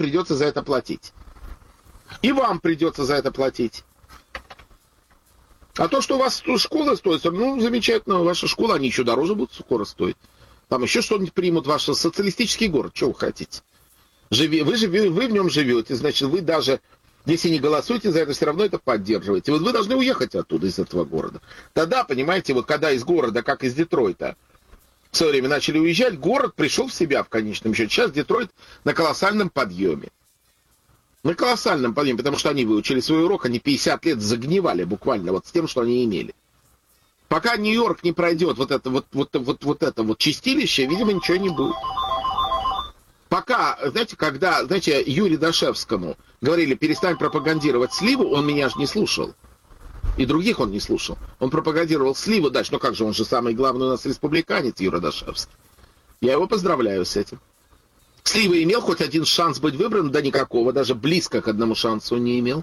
придется за это платить. И вам придется за это платить. А то, что у вас школа стоит, ну, замечательно, ваша школа, они еще дороже будут скоро стоить. Там еще что-нибудь примут, ваш социалистический город, что вы хотите. Вы в нем живете, значит, вы даже, если не голосуете за это, все равно это поддерживаете. Вот вы должны уехать оттуда, из этого города. Тогда, понимаете, вот когда из города, как из Детройта, в свое время начали уезжать, город пришел в себя в конечном счете. Сейчас Детройт на колоссальном подъеме. На колоссальном подъеме, потому что они выучили свой урок, они 50 лет загнивали буквально вот с тем, что они имели. Пока Нью-Йорк не пройдет вот это чистилище, видимо, ничего не будет. Пока, знаете, когда, Юрию Дашевскому говорили, перестань пропагандировать сливу, он меня же не слушал. И других он не слушал. Он пропагандировал сливу дальше. Ну как же, он же самый главный у нас республиканец, Юра Дашевский. Я его поздравляю с этим. Слива имел хоть один шанс быть выбран, да никакого, даже близко к одному шансу он не имел.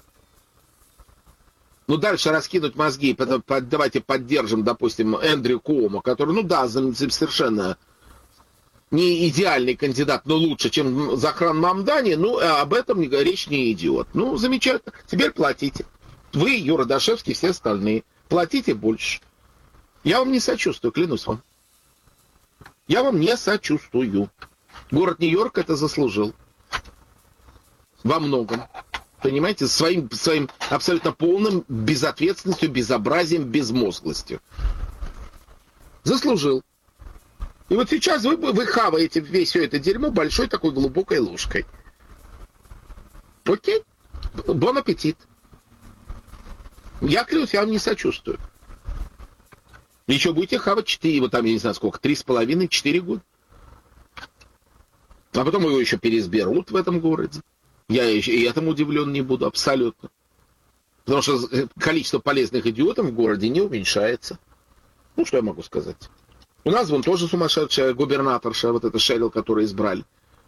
Ну, дальше раскинуть мозги, давайте поддержим, допустим, Эндрю Куомо, который, ну да, совершенно не идеальный кандидат, но лучше, чем Захран Мамдани, ну, об этом речь не идет. Ну, замечательно, теперь платите. Вы, Юра Дашевский, все остальные, платите больше. Я вам не сочувствую, клянусь вам. Я вам не сочувствую. Город Нью-Йорк это заслужил. Во многом. Понимаете, своим абсолютно полным безответственностью, безобразием, безмозглостью. Заслужил. И вот сейчас вы хаваете все это дерьмо большой такой глубокой ложкой. Окей? Бон аппетит. Я клянусь, я вам не сочувствую. Еще будете хавать 4, вот там, я не знаю сколько, 3,5-4 года. А потом его еще переизберут в этом городе. Я и этому удивлен не буду, абсолютно. Потому что количество полезных идиотов в городе не уменьшается. Ну, что я могу сказать? У нас вон тоже сумасшедшая губернаторша, вот эта Шерил, которую избрали.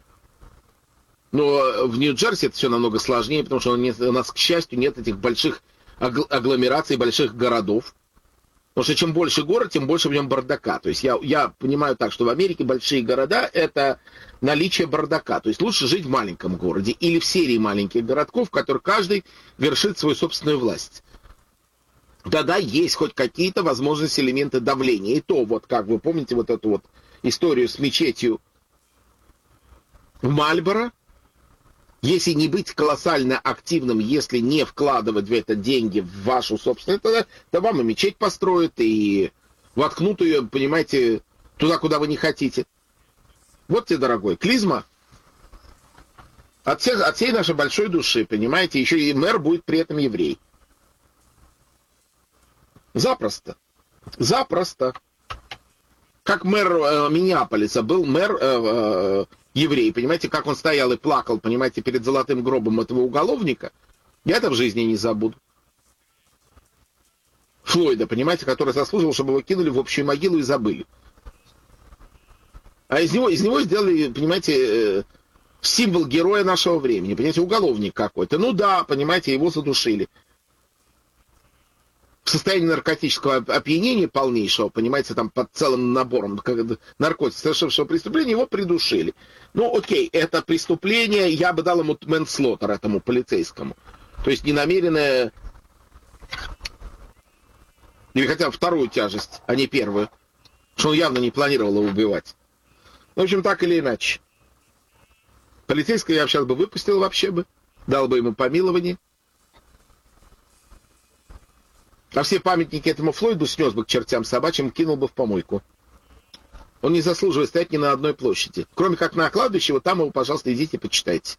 Но в Нью-Джерси это все намного сложнее, потому что у нас, к счастью, нет этих больших агломераций, больших городов. Потому что чем больше город, тем больше в нем бардака. То есть я понимаю так, что в Америке большие города – это наличие бардака. То есть лучше жить в маленьком городе или в серии маленьких городков, в которых каждый вершит свою собственную власть. Тогда есть хоть какие-то возможности, элементы давления. И то, вот как вы помните вот эту вот историю с мечетью в Мальборо, если не быть колоссально активным, если не вкладывать в это деньги в вашу собственную, то вам и мечеть построят, и воткнут ее, понимаете, туда, куда вы не хотите. Вот тебе, дорогой, клизма. От всей нашей большой души, понимаете, еще и мэр будет при этом еврей. Запросто. Запросто. Как мэр Миннеаполиса был мэр еврей, понимаете, как он стоял и плакал, понимаете, перед золотым гробом этого уголовника, я это в жизни не забуду. Флойда, понимаете, который заслуживал, чтобы его кинули в общую могилу и забыли. А из него сделали, понимаете, символ героя нашего времени, понимаете, уголовник какой-то. Ну да, понимаете, его задушили. В состоянии наркотического опьянения полнейшего, понимаете, там под целым набором наркотиков, совершившего преступление, его придушили. Ну, окей, это преступление, я бы дал ему мэнслоттер, этому полицейскому. То есть ненамеренное, или хотя бы вторую тяжесть, а не первую. Потому что он явно не планировал его убивать. В общем, так или иначе. Полицейского я сейчас бы выпустил вообще бы, дал бы ему помилование. А все памятники этому Флойду снес бы к чертям собачьим, кинул бы в помойку. Он не заслуживает стоять ни на одной площади. Кроме как на кладбище, вот там его, пожалуйста, идите и почитайте.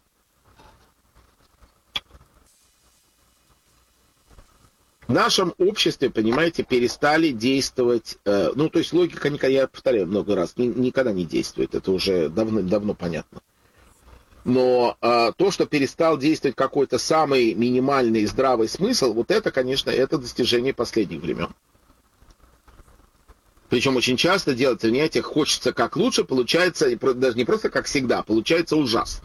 В нашем обществе, понимаете, перестали действовать... ну, то есть логика, я повторяю много раз, никогда не действует. Это уже давно понятно. Но то, что перестал действовать какой-то самый минимальный здравый смысл, вот это, конечно, это достижение последних времен. Причем очень часто делать, понимаете, хочется как лучше, получается, даже не просто как всегда, получается ужасно.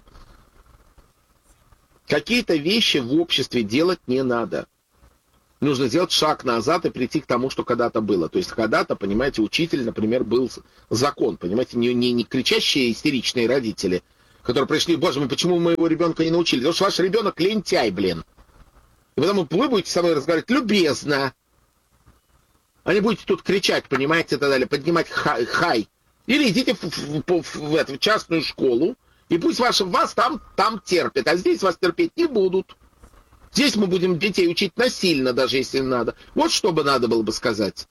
Какие-то вещи в обществе делать не надо. Нужно сделать шаг назад и прийти к тому, что когда-то было. То есть когда-то, понимаете, учитель, например, был закон, понимаете, не кричащие истеричные родители, которые пришли, боже мой, почему мы моего ребенка не научили? Потому что ваш ребенок лентяй, блин. И потому вы будете со мной разговаривать любезно. А не будете тут кричать, понимаете, и так далее, поднимать хай. Или идите в частную школу, и пусть вас там терпят, а здесь вас терпеть не будут. Здесь мы будем детей учить насильно, даже если надо. Вот что бы надо было бы сказать.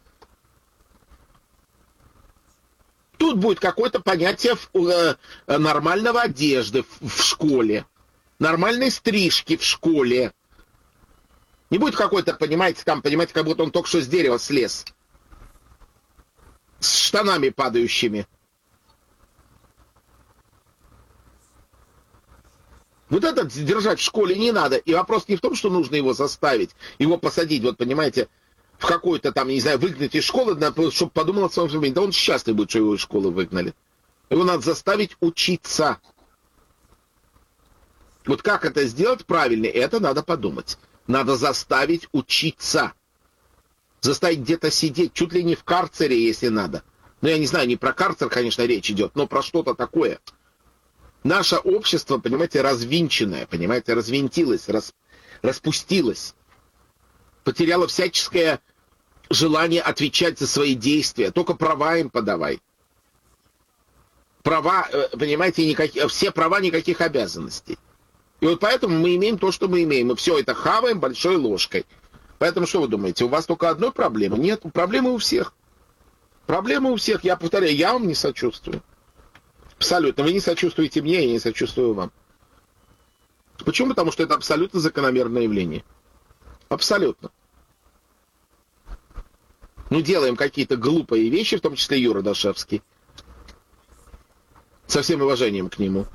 Тут будет какое-то понятие нормального одежды в школе, нормальной стрижки в школе. Не будет какой-то, понимаете, как будто он только что с дерева слез. С штанами падающими. Вот это держать в школе не надо. И вопрос не в том, что нужно его заставить, его посадить, вот понимаете, в какой-то там, не знаю, выгнать из школы, чтобы подумал о своем времени. Да он счастлив будет, что его из школы выгнали. Его надо заставить учиться. Вот как это сделать правильно, это надо подумать. Надо заставить учиться. Заставить где-то сидеть, чуть ли не в карцере, если надо. Ну, я не знаю, не про карцер, конечно, речь идет, но про что-то такое. Наше общество, понимаете, развинченное, понимаете, развинтилось, распустилось. Потеряло всяческое желание отвечать за свои действия. Только права им подавай. Права, понимаете, все права, никаких обязанностей. И вот поэтому мы имеем то, что мы имеем. Мы все это хаваем большой ложкой. Поэтому что вы думаете, у вас только одной проблемы? Нет, проблемы у всех. Проблемы у всех. Я повторяю, я вам не сочувствую. Абсолютно. Вы не сочувствуете мне, я не сочувствую вам. Почему? Потому что это абсолютно закономерное явление. Абсолютно. Мы делаем какие-то глупые вещи, в том числе Юра Дашевский. Со всем уважением к нему.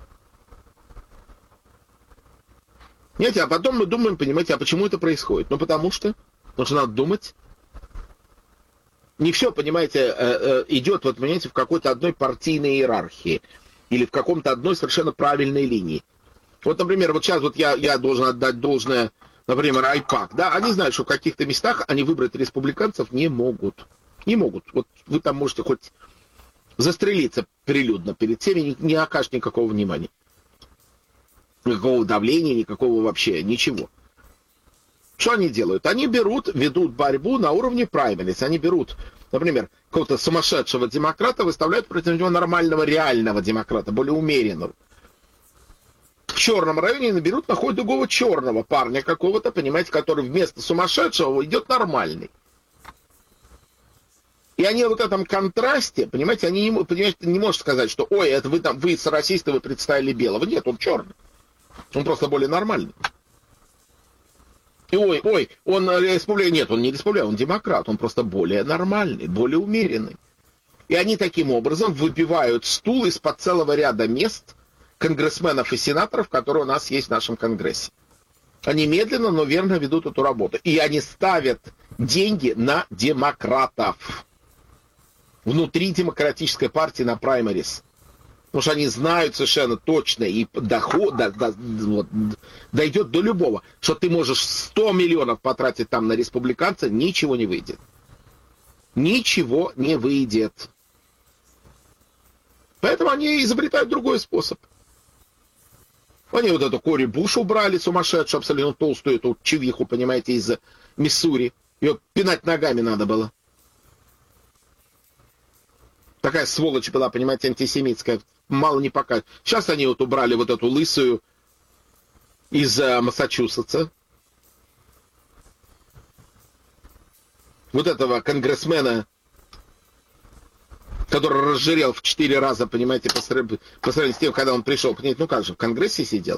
Знаете, а потом мы думаем, понимаете, а почему это происходит? Ну, потому что надо думать. Не все, понимаете, идет, вот, понимаете, в какой-то одной партийной иерархии или в каком-то одной совершенно правильной линии. Вот, например, вот сейчас вот я должен отдать должное, например, Айпак, да, они знают, что в каких-то местах они выбрать республиканцев не могут. Не могут. Вот вы там можете хоть застрелиться прилюдно перед всеми, не окажешь никакого внимания. Никакого давления, никакого вообще, ничего. Что они делают? Они ведут борьбу на уровне праймерис. Они берут, например, какого-то сумасшедшего демократа, выставляют против него нормального, реального демократа, более умеренного. В черном районе находят другого черного парня какого-то, понимаете, который вместо сумасшедшего идет нормальный. И они вот в этом контрасте, понимаете, они не могут сказать, что ой, это вы расисты, вы представили белого. Нет, он черный. Он просто более нормальный. И ой, он республиканец. Нет, он не республиканец, он демократ. Он просто более нормальный, более умеренный. И они таким образом выбивают стул из-под целого ряда мест конгрессменов и сенаторов, которые у нас есть в нашем Конгрессе. Они медленно, но верно ведут эту работу. И они ставят деньги на демократов. Внутри демократической партии на праймерис. Потому что они знают совершенно точно, и дойдет до любого, что ты можешь 100 миллионов потратить там на республиканца, ничего не выйдет. Ничего не выйдет. Поэтому они изобретают другой способ. Они вот эту Кори Буш убрали, сумасшедшую, абсолютно толстую эту чувиху, понимаете, из Миссури. Ее пинать ногами надо было. Такая сволочь была, понимаете, антисемитская. Мало не покажет. Сейчас они вот убрали вот эту лысую из Массачусетса. Вот этого конгрессмена, который разжирел в 4 раза, понимаете, по сравнению с тем, когда он пришел. Ну как же, в Конгрессе сидел.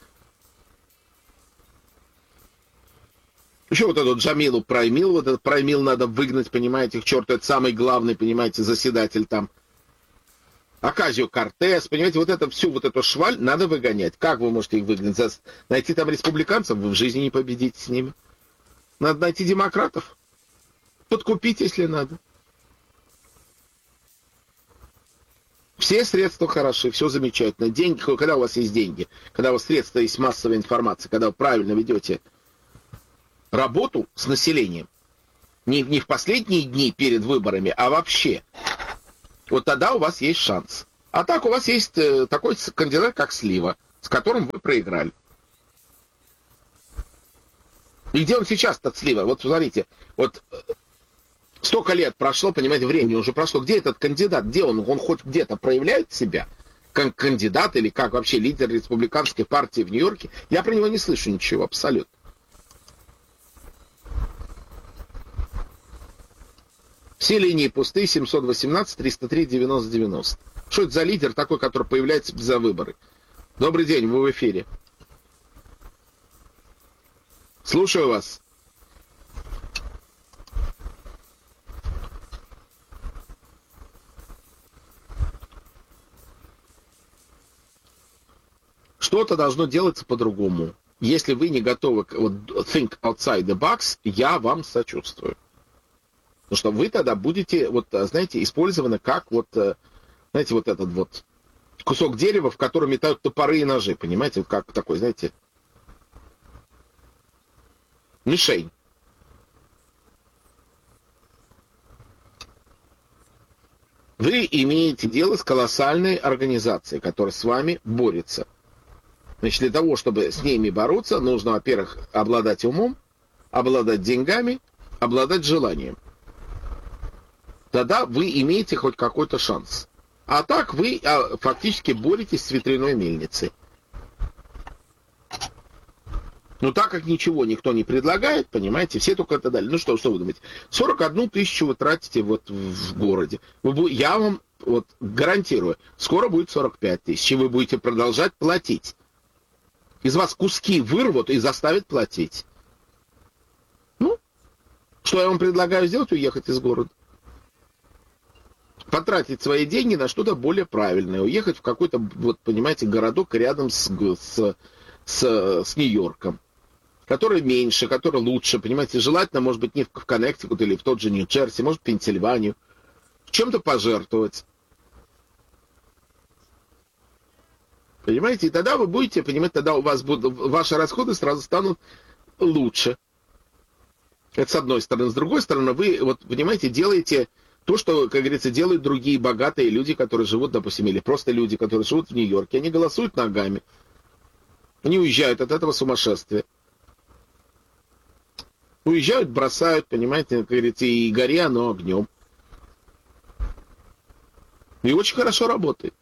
Еще вот этот Джамилу Праймил, вот этот Праймил надо выгнать, понимаете, к черту, это самый главный, понимаете, заседатель там. Оказио Кортес, понимаете, вот это всю вот эту шваль надо выгонять. Как вы можете их выгнать? Найти там республиканцев, вы в жизни не победите с ними. Надо найти демократов. Подкупить, если надо. Все средства хороши, все замечательно. Деньги, когда у вас есть деньги, когда у вас средства есть массовая информация, когда вы правильно ведете работу с населением, не в последние дни перед выборами, а вообще, вот тогда у вас есть шанс. А так у вас есть такой кандидат, как Слива, с которым вы проиграли. И где он сейчас, этот Слива? Вот смотрите, вот столько лет прошло, понимаете, времени уже прошло. Где этот кандидат? Где он? Он хоть где-то проявляет себя? Как кандидат или как вообще лидер республиканской партии в Нью-Йорке? Я про него не слышу ничего, абсолютно. Все линии пусты, 718-303-90-90. Что это за лидер такой, который появляется за выборы? Добрый день, вы в эфире. Слушаю вас. Что-то должно делаться по-другому. Если вы не готовы вот, think outside the box, я вам сочувствую. Потому что вы тогда будете, вот, знаете, использованы как вот, знаете, вот этот вот кусок дерева, в котором метают топоры и ножи, понимаете, как такой, знаете, мишень. Вы имеете дело с колоссальной организацией, которая с вами борется. Значит, для того, чтобы с ними бороться, нужно, во-первых, обладать умом, обладать деньгами, обладать желанием. Тогда вы имеете хоть какой-то шанс. А так вы фактически боретесь с ветряной мельницей. Но так как ничего никто не предлагает, понимаете, все только это дали. Ну что вы думаете? 41 тысячу вы тратите вот в городе. Я вам вот гарантирую, скоро будет 45 тысяч, и вы будете продолжать платить. Из вас куски вырвут и заставят платить. Ну, что я вам предлагаю сделать? Уехать из города. Потратить свои деньги на что-то более правильное. Уехать в какой-то, вот, понимаете, городок рядом с Нью-Йорком. Который меньше, который лучше, понимаете, желательно, может быть, не в Коннектикут или в тот же Нью-Джерси, может, в Пенсильванию. В чем-то пожертвовать. Понимаете, и тогда вы будете, понимаете, тогда у вас будут, ваши расходы сразу станут лучше. Это с одной стороны. С другой стороны, вы, вот, понимаете, делаете то, что, как говорится, делают другие богатые люди, которые живут, допустим, или просто люди, которые живут в Нью-Йорке. Они голосуют ногами. Они уезжают от этого сумасшествия. Уезжают, бросают, понимаете, как говорится, и гори оно огнем. И очень хорошо работает.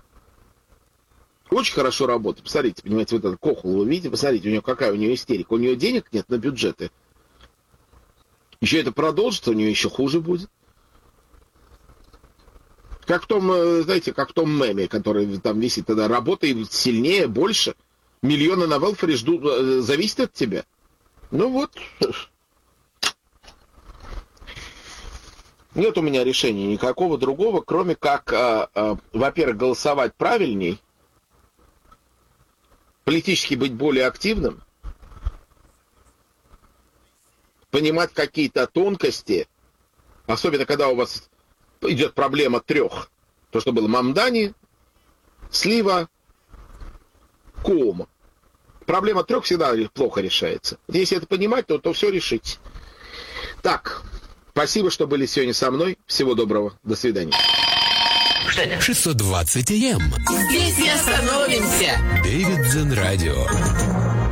Очень хорошо работает. Посмотрите, понимаете, вот этот Кохол, вы видите, посмотрите, какая у нее истерика. У нее денег нет на бюджеты. Еще это продолжится, у нее еще хуже будет. Как в том, знаете, как в том меме, который там висит, тогда работай сильнее, больше. Миллионы на велфаре ждут, зависит от тебя. Ну вот. Нет у меня решения никакого другого, кроме как, во-первых, голосовать правильней, политически быть более активным, понимать какие-то тонкости, особенно когда у вас идет проблема трех. То, что было Мамдани, Слива, Куума. Проблема трех всегда плохо решается. Если это понимать, то все решить. Так, спасибо, что были сегодня со мной. Всего доброго. До свидания. 620 АМ. Здесь не остановимся. Дэвид Дзен Радио.